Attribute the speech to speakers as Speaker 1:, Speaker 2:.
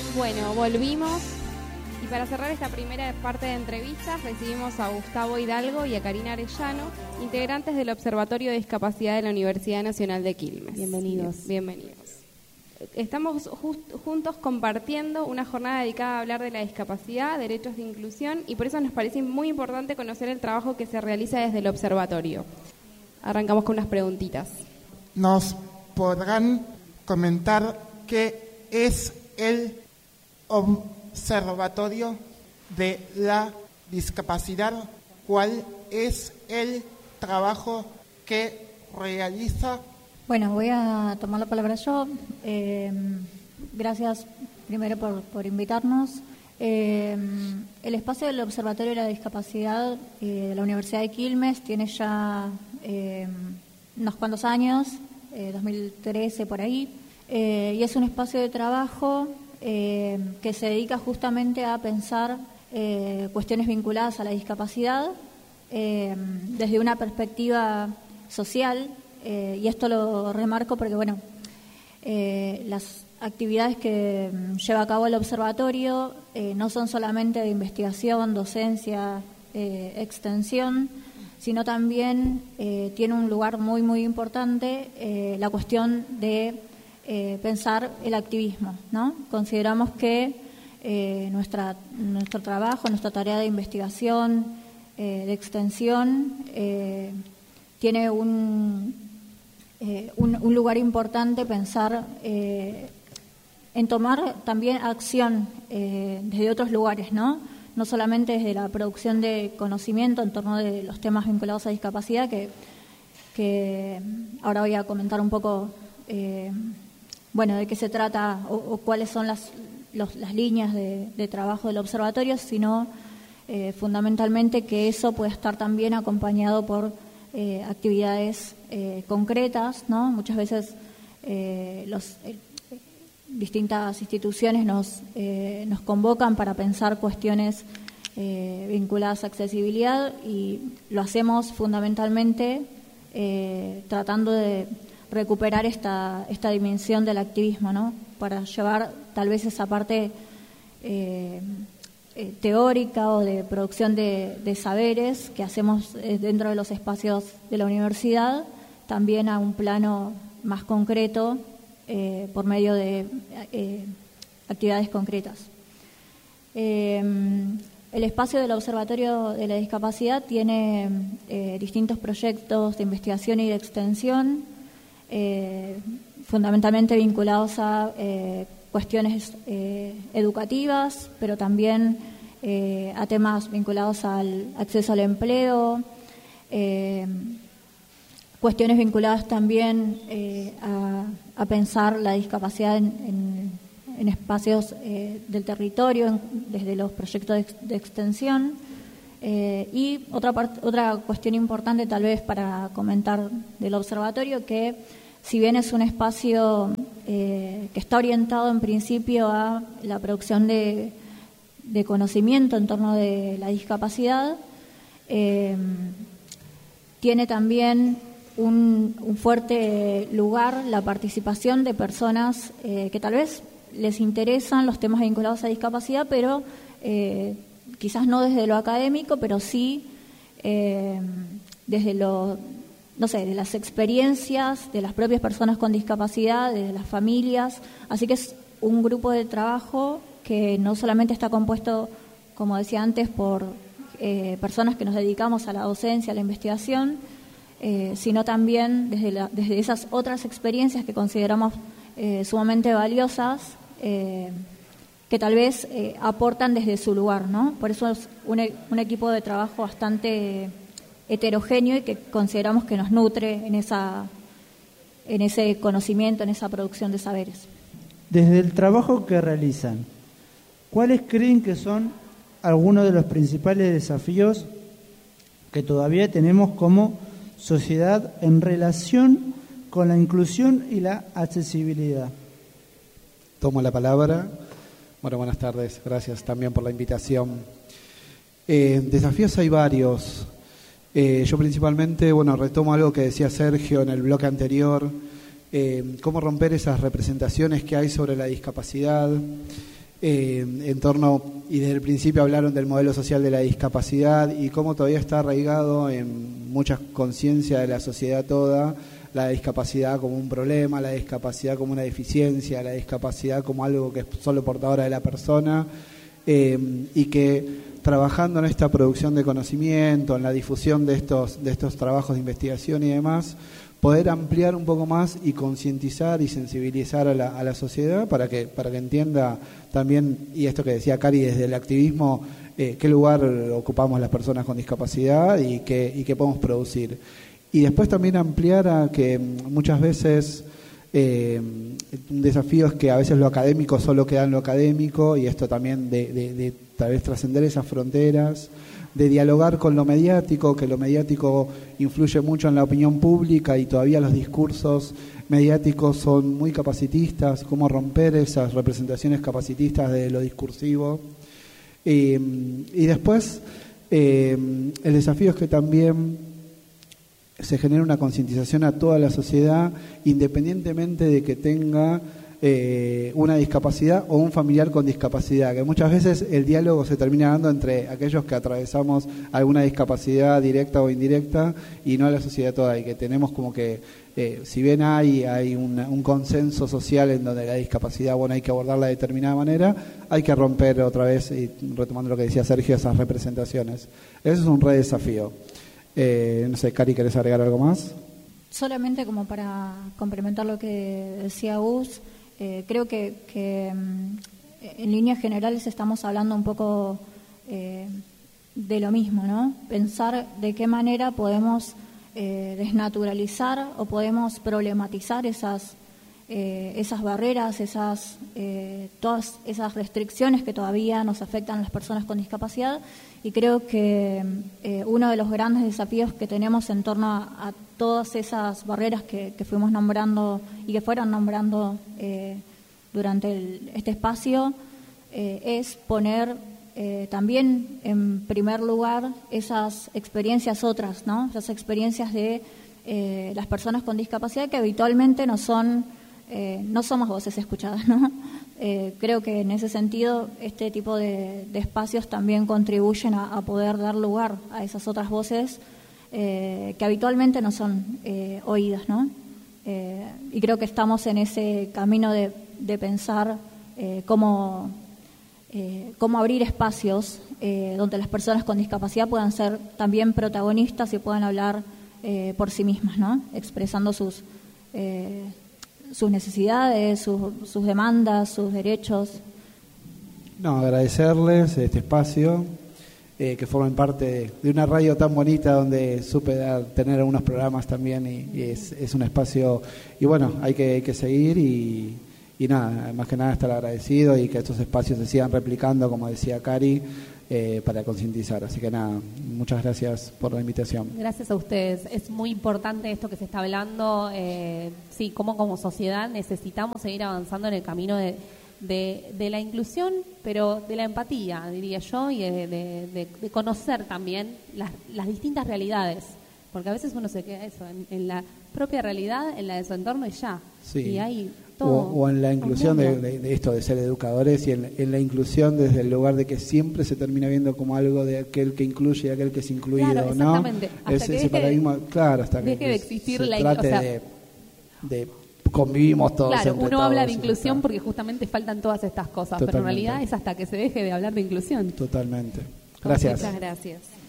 Speaker 1: Bueno, volvimos y para cerrar esta primera parte de entrevistas recibimos a Gustavo Hidalgo y a Karina Arellano, integrantes del Observatorio de Discapacidad de la Universidad Nacional de Quilmes.
Speaker 2: Bienvenidos.
Speaker 1: Bienvenidos. Estamos juntos compartiendo una jornada dedicada a hablar de la discapacidad, derechos de inclusión, y por eso nos parece muy importante conocer el trabajo que se realiza desde el observatorio. Arrancamos con unas preguntitas.
Speaker 3: ¿Nos podrán comentar qué es el Observatorio de la Discapacidad? ¿Cuál es el trabajo que realiza?
Speaker 2: Bueno, voy a tomar la palabra yo. Gracias primero por invitarnos. El espacio del Observatorio de la Discapacidad de la Universidad de Quilmes tiene ya unos cuantos años, 2013 por ahí, y es un espacio de trabajo que se dedica justamente a pensar cuestiones vinculadas a la discapacidad desde una perspectiva social, y esto lo remarco porque, bueno, las actividades que lleva a cabo el observatorio no son solamente de investigación, docencia, extensión, sino también tiene un lugar muy, muy importante la cuestión de pensar el activismo, ¿no? Consideramos que nuestro trabajo, nuestra tarea de investigación, de extensión, tiene un lugar importante pensar en tomar también acción desde otros lugares, ¿no? No solamente desde la producción de conocimiento en torno de los temas vinculados a discapacidad, que ahora voy a comentar un poco de qué se trata o cuáles son las líneas de trabajo del observatorio, sino fundamentalmente que eso puede estar también acompañado por actividades concretas, ¿no? Muchas veces distintas instituciones nos convocan para pensar cuestiones vinculadas a accesibilidad, y lo hacemos fundamentalmente tratando de recuperar esta dimensión del activismo, ¿no? Para llevar tal vez esa parte teórica o de producción de saberes que hacemos dentro de los espacios de la universidad también a un plano más concreto por medio de actividades concretas. El espacio del Observatorio de la Discapacidad tiene distintos proyectos de investigación y de extensión, fundamentalmente vinculados a cuestiones educativas, pero también a temas vinculados al acceso al empleo, cuestiones vinculadas también a pensar la discapacidad en espacios del territorio, desde los proyectos de extensión. Y otra cuestión importante tal vez para comentar del observatorio, que si bien es un espacio que está orientado en principio a la producción de conocimiento en torno de la discapacidad, tiene también un fuerte lugar la participación de personas que tal vez les interesan los temas vinculados a discapacidad, pero quizás no desde lo académico, pero sí desde de las experiencias de las propias personas con discapacidad, de las familias. Así que es un grupo de trabajo que no solamente está compuesto, como decía antes, por personas que nos dedicamos a la docencia, a la investigación, sino también desde esas otras experiencias que consideramos sumamente valiosas, que tal vez aportan desde su lugar, ¿no? Por eso es un equipo de trabajo bastante heterogéneo y que consideramos que nos nutre en ese conocimiento, en esa producción de saberes.
Speaker 4: Desde el trabajo que realizan, ¿cuáles creen que son algunos de los principales desafíos que todavía tenemos como sociedad en relación con la inclusión y la accesibilidad?
Speaker 5: Tomo la palabra. Bueno, buenas tardes. Gracias también por la invitación. Desafíos hay varios. Yo principalmente, retomo algo que decía Sergio en el bloque anterior, cómo romper esas representaciones que hay sobre la discapacidad. en torno, y desde el principio hablaron del modelo social de la discapacidad y cómo todavía está arraigado en muchas conciencias de la sociedad toda, la discapacidad como un problema, la discapacidad como una deficiencia, la discapacidad como algo que es solo portadora de la persona, y que trabajando en esta producción de conocimiento, en la difusión de estos trabajos de investigación y demás, poder ampliar un poco más y concientizar y sensibilizar a la sociedad para que entienda también, y esto que decía Cari desde el activismo, qué lugar ocupamos las personas con discapacidad y qué podemos producir. Y después también ampliar a que muchas veces un desafío es que a veces lo académico solo queda en lo académico, y esto también de tal vez trascender esas fronteras, de dialogar con lo mediático, que lo mediático influye mucho en la opinión pública y todavía los discursos mediáticos son muy capacitistas, cómo romper esas representaciones capacitistas de lo discursivo. Y después el desafío es que también se genere una concientización a toda la sociedad, independientemente de que tenga una discapacidad o un familiar con discapacidad, que muchas veces el diálogo se termina dando entre aquellos que atravesamos alguna discapacidad directa o indirecta y no a la sociedad toda, y que tenemos como que si bien hay un consenso social en donde la discapacidad, bueno, hay que abordarla de determinada manera, hay que romper otra vez, y retomando lo que decía Sergio, esas representaciones. Eso es un re desafío. No sé, Cari, ¿querés agregar algo más?
Speaker 2: Solamente como para complementar lo que decía Gus, creo que en líneas generales estamos hablando un poco de lo mismo, ¿no? Pensar de qué manera podemos desnaturalizar o podemos problematizar esas barreras, todas esas restricciones que todavía nos afectan a las personas con discapacidad. Y creo que uno de los grandes desafíos que tenemos en torno a todas esas barreras que fuimos nombrando y que fueron nombrando durante este espacio es poner también en primer lugar esas experiencias otras, ¿no? Esas experiencias de las personas con discapacidad que habitualmente no somos voces escuchadas, ¿no? Creo que en ese sentido este tipo de espacios también contribuyen a poder dar lugar a esas otras voces que habitualmente no son oídas, ¿no? Y creo que estamos en ese camino de pensar cómo abrir espacios donde las personas con discapacidad puedan ser también protagonistas y puedan hablar por sí mismas, ¿no? Expresando sus necesidades, sus demandas, sus derechos.
Speaker 5: No, agradecerles este espacio, que formen parte de una radio tan bonita donde supe tener algunos programas también, y es un espacio, y bueno, hay que seguir y nada, más que nada estar agradecido y que estos espacios se sigan replicando, como decía Cari, para concientizar. Así que nada, muchas gracias por la invitación.
Speaker 6: Gracias a ustedes. Es muy importante esto que se está hablando. Sí, como sociedad necesitamos seguir avanzando en el camino de la inclusión, pero de la empatía, diría yo, y de conocer también las distintas realidades. Porque a veces uno se queda eso, en la propia realidad, en la de su entorno y ya.
Speaker 5: Sí.
Speaker 6: Y hay
Speaker 5: o en la inclusión de esto de ser educadores, y en la inclusión desde el lugar de que siempre se termina viendo como algo de aquel que incluye y aquel que es incluido,
Speaker 6: claro, exactamente.
Speaker 5: ¿no? Ese paradigma, claro, hasta
Speaker 6: deje
Speaker 5: que
Speaker 6: de existir
Speaker 5: se
Speaker 6: la
Speaker 5: trate de convivimos todos.
Speaker 6: Claro, uno
Speaker 5: todos,
Speaker 6: habla de inclusión porque justamente faltan todas estas cosas,
Speaker 5: Totalmente.
Speaker 6: pero en realidad es hasta que se deje de hablar de inclusión.
Speaker 5: Totalmente. Gracias.
Speaker 1: Muchas gracias.